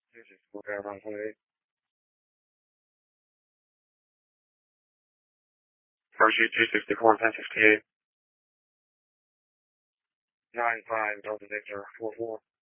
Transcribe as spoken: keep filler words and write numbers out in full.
two six four, Paramount twenty-eight. Parachute two sixty-four, ten sixty-eight. nine five, Delta Victor, four four.